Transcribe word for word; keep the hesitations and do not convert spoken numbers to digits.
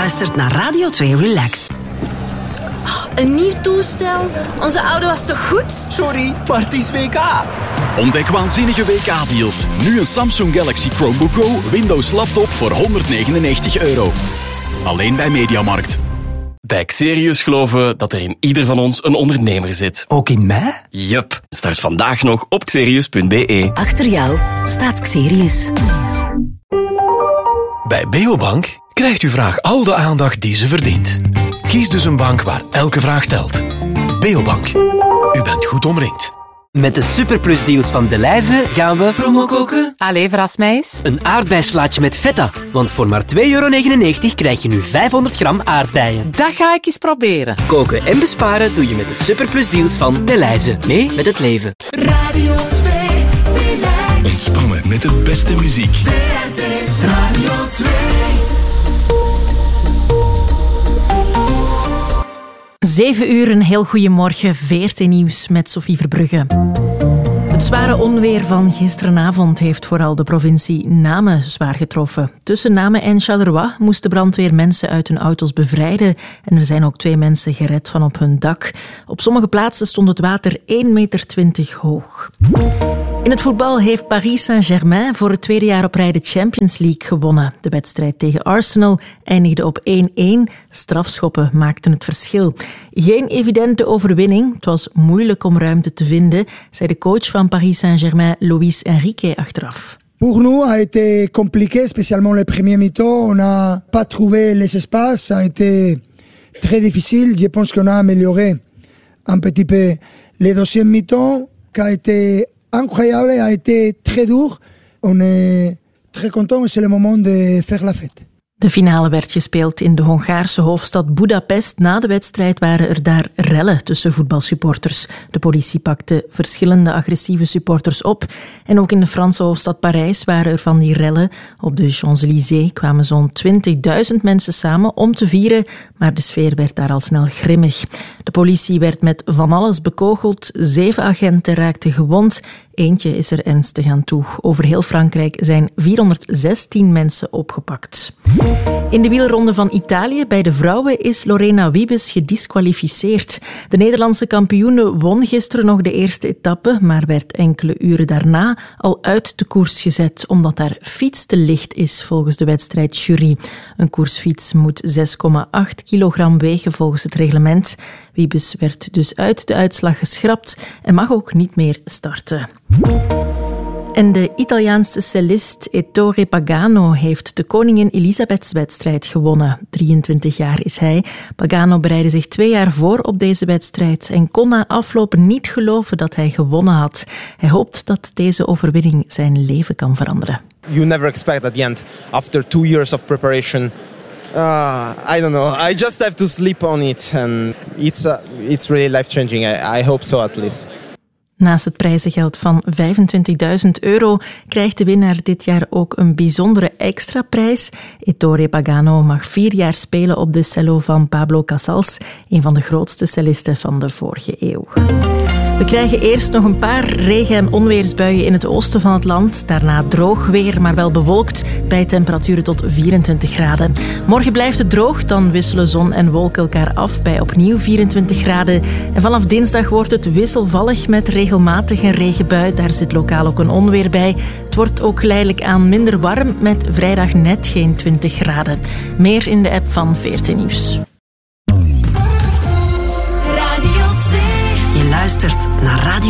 luistert naar Radio twee Relax. Oh, een nieuw toestel? Onze oude was toch goed? Sorry, maar het is W K. Ontdek waanzinnige W K-deals. Nu een Samsung Galaxy Chromebook Go Windows laptop voor honderdnegenennegentig euro. Alleen bij Mediamarkt. Bij Xerius geloven we dat er in ieder van ons een ondernemer zit. Ook in mij? Yup. Start vandaag nog op xerius punt b e. Achter jou staat Xerius. Bij Beobank krijgt uw vraag al de aandacht die ze verdient. Kies dus een bank waar elke vraag telt. Beobank. U bent goed omringd. Met de superplusdeals van Delhaize gaan we promo koken. Allee, verras mij eens. Een aardbeislaatje met feta. Want voor maar twee euro negenennegentig krijg je nu vijfhonderd gram aardbeien. Dat ga ik eens proberen. Koken en besparen doe je met de superplusdeals van Delhaize. Mee met het leven. Radio twee, relax. Ontspannen met de beste muziek. V R T Radio twee. Zeven uur, een heel goeiemorgen. V R T Nieuws met Sophie Verbrugge. Het zware onweer van gisterenavond heeft vooral de provincie Namen zwaar getroffen. Tussen Namen en Charleroi moest de brandweer mensen uit hun auto's bevrijden en er zijn ook twee mensen gered van op hun dak. Op sommige plaatsen stond het water één meter twintig hoog. In het voetbal heeft Paris Saint-Germain voor het tweede jaar op rij de Champions League gewonnen. De wedstrijd tegen Arsenal eindigde op één-één. Strafschoppen maakten het verschil. Geen evidente overwinning. Het was moeilijk om ruimte te vinden, zei de coach van Paris Saint-Germain, Luis Enrique, achteraf. Pour nous, a été compliqué, spécialement le premier mi-temps. On n'a pas trouvé les espaces. Ça a été très difficile. Je pense qu'on a amélioré un petit peu. Le deuxième mi-temps, qui a été incroyable, a été très dur. On est très content et c'est le moment de faire la fête. De finale werd gespeeld in de Hongaarse hoofdstad Budapest. Na de wedstrijd waren er daar rellen tussen voetbalsupporters. De politie pakte verschillende agressieve supporters op. En ook in de Franse hoofdstad Parijs waren er van die rellen. Op de Champs-Élysées kwamen zo'n twintigduizend mensen samen om te vieren, maar de sfeer werd daar al snel grimmig. De politie werd met van alles bekogeld. Zeven agenten raakten gewond. Eentje is er ernstig aan toe. Over heel Frankrijk zijn vierhonderdzestien mensen opgepakt. In de wielronde van Italië bij de vrouwen is Lorena Wiebes gedisqualificeerd. De Nederlandse kampioene won gisteren nog de eerste etappe, maar werd enkele uren daarna al uit de koers gezet, omdat haar fiets te licht is volgens de wedstrijdjury. Een koersfiets moet zes komma acht kilogram wegen volgens het reglement. Wiebes werd dus uit de uitslag geschrapt en mag ook niet meer starten. En de Italiaanse cellist Ettore Pagano heeft de Koningin Elisabethswedstrijd gewonnen. drieëntwintig jaar is hij. Pagano bereidde zich twee jaar voor op deze wedstrijd en kon na afloop niet geloven dat hij gewonnen had. Hij hoopt dat deze overwinning zijn leven kan veranderen. You never expect at the end, after two years of preparation, uh, I don't know, I just have to sleep on it and it's, uh, it's really life-changing. I, I hope so at least. Naast het prijzengeld van vijfentwintigduizend euro krijgt de winnaar dit jaar ook een bijzondere extra prijs. Ettore Pagano mag vier jaar spelen op de cello van Pablo Casals, een van de grootste cellisten van de vorige eeuw. We krijgen eerst nog een paar regen- en onweersbuien in het oosten van het land. Daarna droog weer, maar wel bewolkt, bij temperaturen tot vierentwintig graden. Morgen blijft het droog, dan wisselen zon en wolken elkaar af bij opnieuw vierentwintig graden. En vanaf dinsdag wordt het wisselvallig met regelmatig een regenbui. Daar zit lokaal ook een onweer bij. Het wordt ook geleidelijk aan minder warm, met vrijdag net geen twintig graden. Meer in de app van V R T Nieuws. Je luistert naar Radio